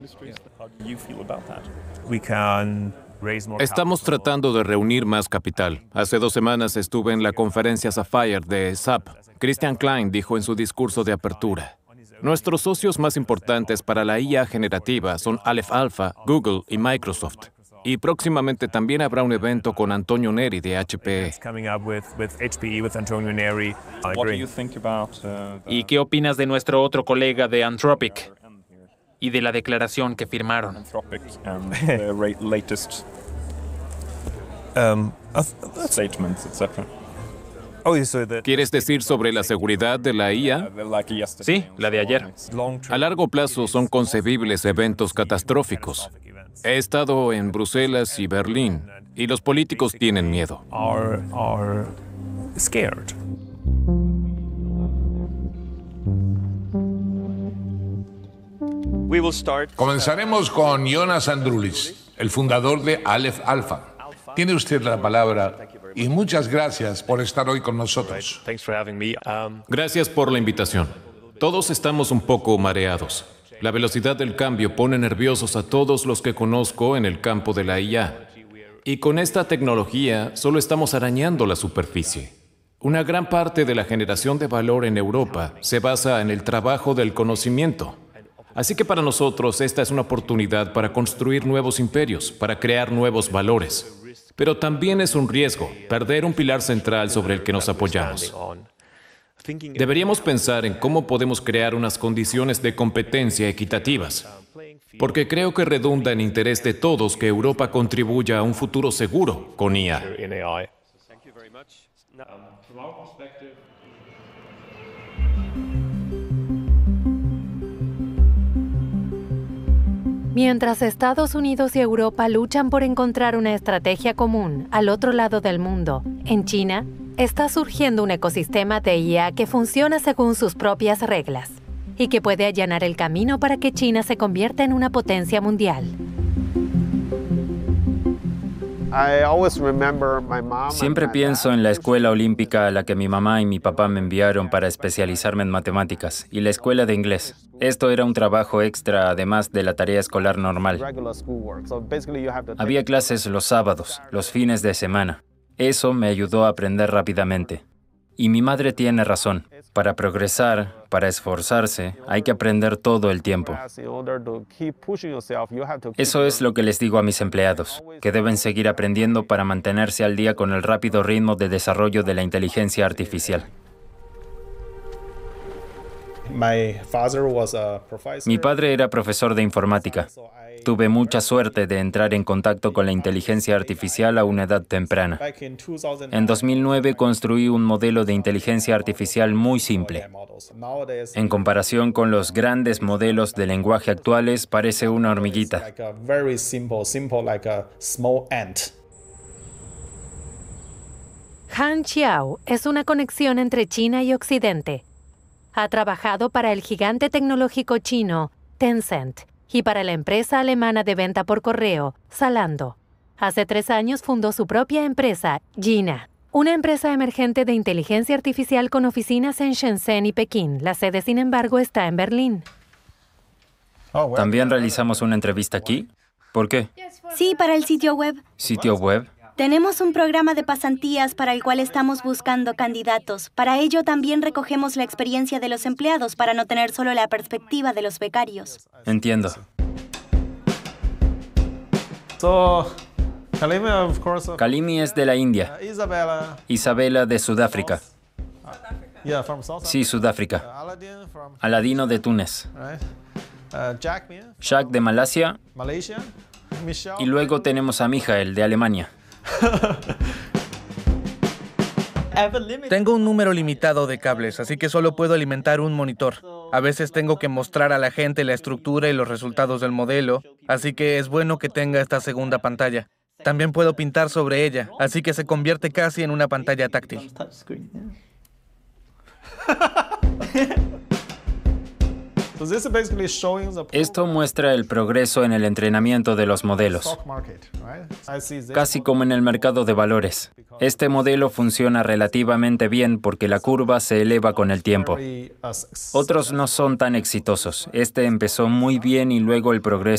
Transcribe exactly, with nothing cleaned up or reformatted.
Estamos tratando de reunir más capital. Hace dos semanas estuve en la conferencia Sapphire de S A P. Christian Klein dijo en su discurso de apertura: nuestros socios más importantes para la I A generativa son Aleph Alpha, Google y Microsoft. Y próximamente también habrá un evento con Antonio Neri de H P E. ¿Y qué opinas de nuestro otro colega de Anthropic y de la declaración que firmaron? ¿Quieres decir sobre la seguridad de la I A? Sí, la de ayer. A largo plazo son concebibles eventos catastróficos. He estado en Bruselas y Berlín, y los políticos tienen miedo. Comenzaremos con Jonas Androulis, el fundador de Aleph Alpha. Tiene usted la palabra y muchas gracias por estar hoy con nosotros. Gracias por la invitación. Todos estamos un poco mareados. La velocidad del cambio pone nerviosos a todos los que conozco en el campo de la I A. Y con esta tecnología solo estamos arañando la superficie. Una gran parte de la generación de valor en Europa se basa en el trabajo del conocimiento. Así que para nosotros esta es una oportunidad para construir nuevos imperios, para crear nuevos valores. Pero también es un riesgo perder un pilar central sobre el que nos apoyamos. Deberíamos pensar en cómo podemos crear unas condiciones de competencia equitativas, porque creo que redunda en interés de todos que Europa contribuya a un futuro seguro con I A. Mientras Estados Unidos y Europa luchan por encontrar una estrategia común al otro lado del mundo, en China está surgiendo un ecosistema de I A que funciona según sus propias reglas y que puede allanar el camino para que China se convierta en una potencia mundial. Siempre pienso en la escuela olímpica a la que mi mamá y mi papá me enviaron para especializarme en matemáticas y la escuela de inglés. Esto era un trabajo extra además de la tarea escolar normal. Había clases los sábados, los fines de semana. Eso me ayudó a aprender rápidamente. Y mi madre tiene razón. Para progresar, para esforzarse, hay que aprender todo el tiempo. Eso es lo que les digo a mis empleados, que deben seguir aprendiendo para mantenerse al día con el rápido ritmo de desarrollo de la inteligencia artificial. Mi padre era profesor de informática. Tuve mucha suerte de entrar en contacto con la inteligencia artificial a una edad temprana. En dos mil nueve construí un modelo de inteligencia artificial muy simple. En comparación con los grandes modelos de lenguaje actuales, parece una hormiguita. Han Xiao es una conexión entre China y Occidente. Ha trabajado para el gigante tecnológico chino Tencent y para la empresa alemana de venta por correo, Zalando. Hace tres años fundó su propia empresa, Jina, una empresa emergente de inteligencia artificial con oficinas en Shenzhen y Pekín. La sede, sin embargo, está en Berlín. ¿También realizamos una entrevista aquí? ¿Por qué? Sí, para el sitio web. ¿Sitio web? Tenemos un programa de pasantías para el cual estamos buscando candidatos. Para ello también recogemos la experiencia de los empleados para no tener solo la perspectiva de los becarios. Entiendo. Kalimi es de la India. Isabela de Sudáfrica. Sí, Sudáfrica. Aladino de Túnez. Shaq de Malasia. Y luego tenemos a Michael de Alemania. Tengo un número limitado de cables, así que solo puedo alimentar un monitor. A veces tengo que mostrar a la gente la estructura y los resultados del modelo, así que es bueno que tenga esta segunda pantalla. También puedo pintar sobre ella, así que se convierte casi en una pantalla táctil. Esto muestra el progreso en el entrenamiento de los modelos, casi como en el mercado de valores. Este modelo funciona relativamente bien porque la curva se eleva con el tiempo. Otros no son tan exitosos. Este empezó muy bien y luego el progreso